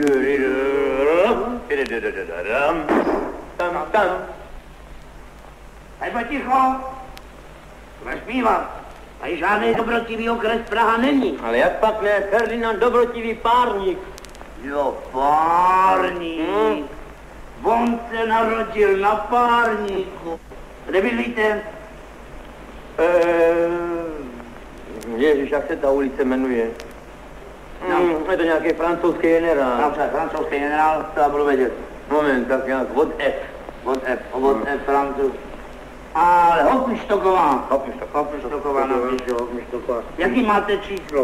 Tam, tam. Hejba ticho, nespívat. Tady žádný dobrotivý okres Praha není. Ale jak pak ne, Ferdinand Dobrotivý párník. Jo, párník. On se narodil na párníku. Kde bydlíte? Ježiš, jak se ta ulice jmenuje? No. Je to nějaký francouzský generál. Například francouzský generál, to já budu vědět. Moment, tak nějak od F. Od F, francouz. Ale Hoppenstocková. Hoppenstocková napíšu, Hoppenstocková. Jaký máte číslo?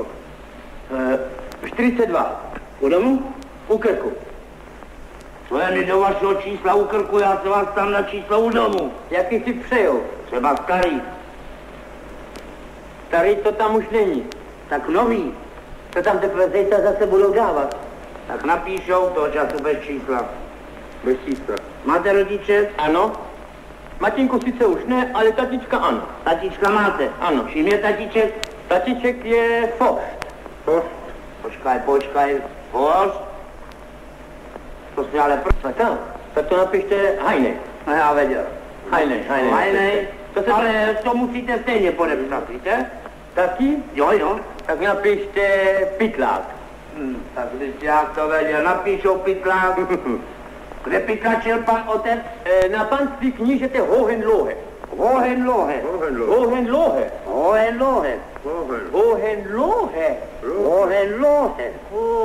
42. U domu? U krku. To je mi do vašeho čísla u krku, já se vás tam na číslo u domu. Jaký si přejou? Třeba starý. Starý to tam už není. Tak nový. To tam teprve zítra zase budou dávat. Tak napíšou toho času bez čísla. Bez čísla. Máte rodiče? Ano. Matinku sice už ne, ale tatička ano. Tatička máte? Ano. Čím je tatiček? Tatiček je Forst. Forst? Počkaj. Forst? To si ale Tak to napište Heinej. No já věděl. Heinej. Ale to musíte stejně podepsat, víte? Taky? Jo. Tak napište Pytlák. Tak když já to věděl, napíšou Pytlák. Kde pytlačil pan otec? Na panství knížete Hohenlohe. Hohenlohe. Hohenlohe.